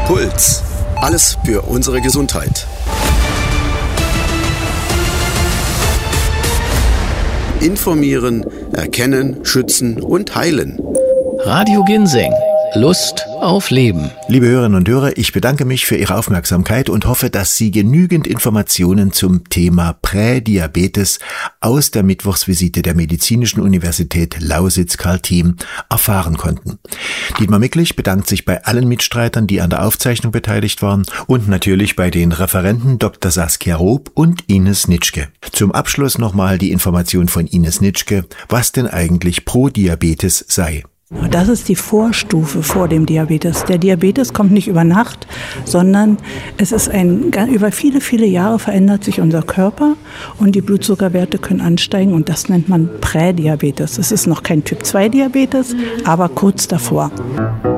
Puls. Alles für unsere Gesundheit. Informieren, erkennen, schützen und heilen. Radio Ginseng. Lust auf Leben. Liebe Hörerinnen und Hörer, ich bedanke mich für Ihre Aufmerksamkeit und hoffe, dass Sie genügend Informationen zum Thema Prädiabetes aus der Mittwochsvisite der Medizinischen Universität Lausitz-Carl-Thiem erfahren konnten. Dietmar Micklich bedankt sich bei allen Mitstreitern, die an der Aufzeichnung beteiligt waren, und natürlich bei den Referenten Dr. Saskia Roop und Ines Nitschke. Zum Abschluss nochmal die Information von Ines Nitschke, was denn eigentlich Prodiabetes sei. Das ist die Vorstufe vor dem Diabetes. Der Diabetes kommt nicht über Nacht, sondern es ist über viele, viele Jahre verändert sich unser Körper und die Blutzuckerwerte können ansteigen und das nennt man Prädiabetes. Es ist noch kein Typ-2-Diabetes, aber kurz davor.